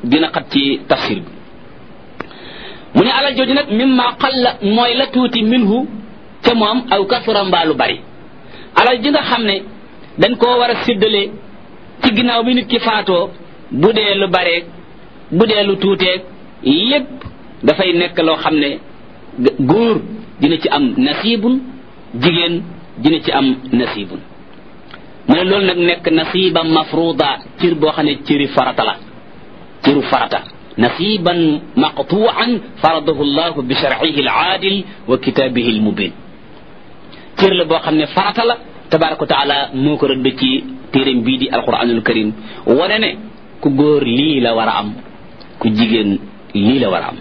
dina xat ci tafsir bi mu ne alal jooju nag mimma qalla mooy la tuuti minhu ca moom aw kasura mbaalu bari alal ji nga xam ne dañ koo war a séddale ci ginnaaw bi nit ki faatoo bu dee lu bareeg bu dee lu tuuteeg lépp dafay nekk loo xam ne góor dina ci am nasibun jigéen dina ci am nasibun mu ne loolu nag nekk nasiban mafruda cër boo xam ne cëri farata la cëru farata nasiban maqtu'an faradahu llahu bi shar'ihi al-aadil wa kitaabihi al-mubin cër la boo xam ne farata la tabaraka wa taala moo ko rëdd ci téeréem bii di alquranul karim wane ne ku góor lii la war a am ku jigéen lii la war a am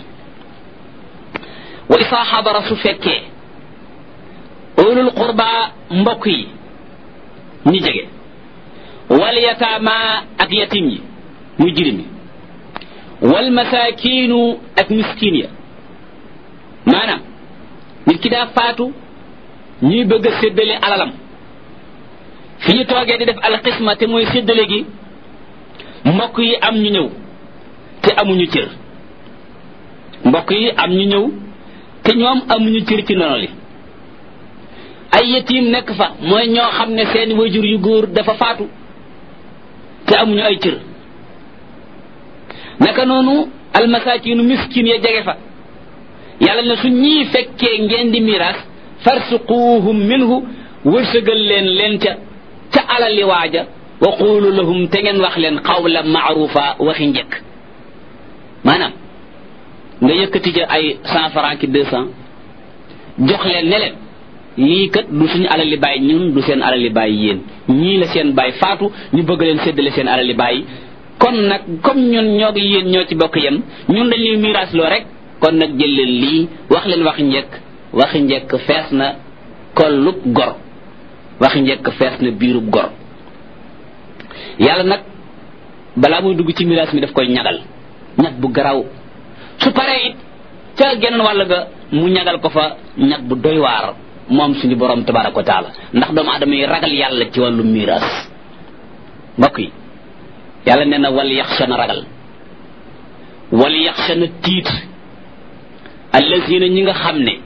wa isaa xadara su fekkee ulul qurba mbokk yi ñi jege wal yataama ak yatim yi muy jirim yi wal masaakiinu ak miskin ya maanaam nit ki daa faatu ñuy bëgg a séddale alalam fi ñu toogee di def alxisma te mooy séddale gi mbokk yi am ñu ñëw te amuñu cër mbokk yi am ñu ñëw te ñoom amuñu cër ci nono li ay yatiim nekk fa mooy ñoo xam ne seen wajur yu góor dafa faatu te amuñu ay cër naka noonu almasaakiinu miskin ya jege fa yàlla ne su ñii fekkee ngeen di miraas farsuquuhum minhu wërsëgal leen ca alali waaja wa quulu lahum te ngeen wax leen qawlan maarufa waxi njëkk maanaam nga yëkkati ca ay 100 francs ki 200 jox leen ne leen lii kat du suñu alali baay ñun du seen alali baay yéen ñii la seen baay faatu ñu bëgg leen séddale seen alali baay kon nag comme ñun ñoo ngi yéen ñoo ci bokk yem ñun dañuy miraas loo rek kon nag jël leen lii wax leen waxi njëkk fees na kollub gor waxi njëkk fees na biirub gor yàlla nag balaa muy dugg ci miraas mi daf koy ñagal ñag bu garaw su paree it ca geneen wàll ga mu ñagal ko fa ñag bu doy waar moom suñu borom tabaraka wa taala ndax doomu aadama yi ragal yàlla ci wàllu miraas mbokk yi yàlla nee na wal yaxsha na ragal wal yaxsha na tiit allazina ñi nga xam ne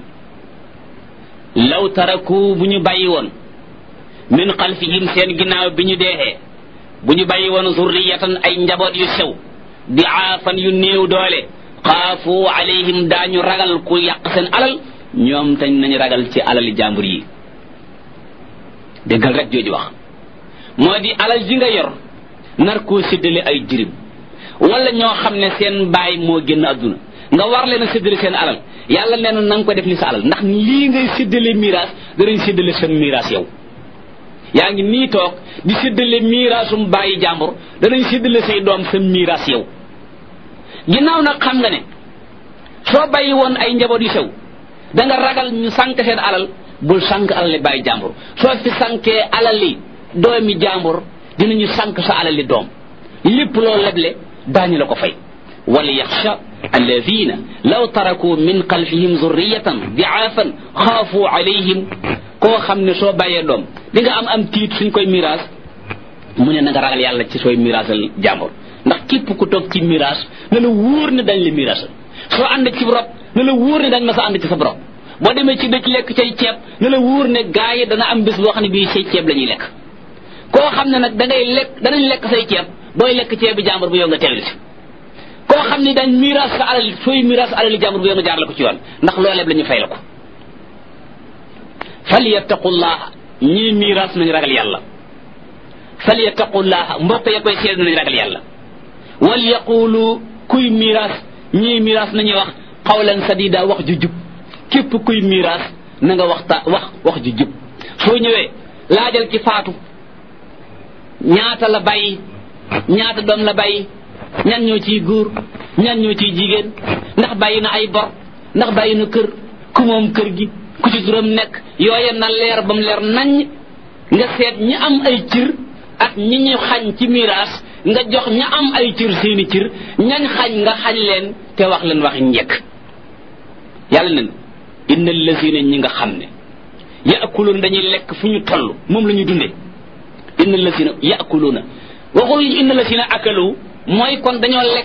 law taraku bu ñu bàyyi woon min xalfihim seen ginnaaw bi ñu deexee bu ñu bàyyi woon zurriyatan ay njaboot yu sew diaafan yu néew doole xaafu alayhim daañu ragal ku yàq seen alal ñoom tañ nañu ragal ci alali jàmbur yi déggal rek jooju wax moo di alal ji nga yor nar koo séddale ay jirim wala ñoo xam ne seen baay moo génn adduna nga war leen a séddale seen alal yàlla nee na nga ko def ni sa alal ndax lii ngay séddale miraas danañ séddale seen miraas yow yaa ngi nii toog di séddale miraasum bàyyi jàmbur danañ séddale say doom sa miraas yow ginnaaw nag xam nga ne soo bàyyi woon ay njaboot yu sew da nga ragal ñu sànk seen alal bul sànk alali bàyyi jàmbur soo fi sànkee alali doomi jàmbur dinañu sànk sa alali doom lépp loo leble daañu la ko fay wal yaxsha alladina law taraku min xalfihim zurriyatan diaafan xaafu alayhim koo xam ne soo bàyyee doom di nga am tiit suñ koy miraas mu ne na nga ragal yàlla ci sooy miraasal jàmbur ndax képp ku toog ci miraas na la wóor ne dañ la miraasal soo ànd ci rob na la wóor ne dañ ma sa ànd ci sa rob boo demee ci dëkk lekk cay ceeb na la wóor ne gaa yi dana am bés boo xam ne bii say ceeb la ñuy lekk koo xam ne nag danañ lekk say ceeb booy lekk ceeb bi jàmbur bu yow nga teewlu si koo xam ne dañ miraas sa alal sooy miraas alali jàmbur bu yow nga jaar la ko ci yoon ndax looleeb la ñu fay la ko falyattaqullaha ñii miraas nañu ragal yàlla falyattaqullaha mbokk ya koy seet nañu ragal yàlla wal yaqulu kuy miraas ñii miraas nañuy wax qawlan sadida wax ju jub képp kuy miraas na nga wax ju jub soo ñëwee laajal ci faatu ñaata la bàyyi ñaata doom la bàyyi ñan ñoo ciy góor ñan ñoo ciy jigéen ndax bàyyi na ay bor ndax bàyyi na kër ku moom kër gi ku ci juróom nekk yooye na leer ba mu leer naññ nga seet ñi am ay cër ak ñi ñu xañ ci miraas nga jox ña am ay cër seeni cër ñañ xañ nga xañ leen te wax leen waxi njëkk yàlla nen inna allazina ñi nga xam ne yaakuluuna dañuy lekk fu ñu toll moom la ñuy dundee inna allazina yaakuluuna waxul inna allazina akalu mooy kon dañoo lekk